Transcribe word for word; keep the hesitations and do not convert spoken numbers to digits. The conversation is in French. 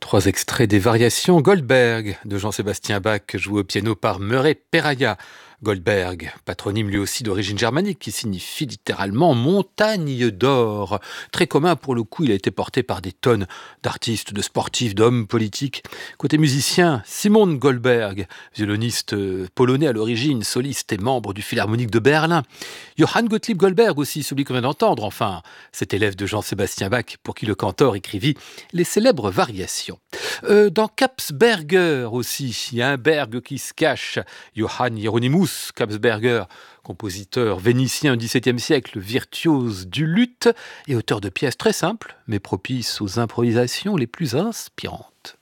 Trois extraits des variations Goldberg de Jean-Sébastien Bach, joué au piano par Murray Perahia. Goldberg, patronyme lui aussi d'origine germanique, qui signifie littéralement montagne d'or. Très commun pour le coup, il a été porté par des tonnes d'artistes, de sportifs, d'hommes politiques. Côté musicien, Simon Goldberg, violoniste polonais à l'origine, soliste et membre du Philharmonique de Berlin. Johann Gottlieb Goldberg aussi, celui qu'on vient d'entendre, enfin, cet élève de Jean-Sébastien Bach, pour qui le cantor écrivit les célèbres variations. Euh, dans Kapsberger aussi, il y a un berg qui se cache. Johann Hieronymus Kapsberger, compositeur vénitien du dix-septième siècle, virtuose du luth et auteur de pièces très simples, mais propices aux improvisations les plus inspirantes.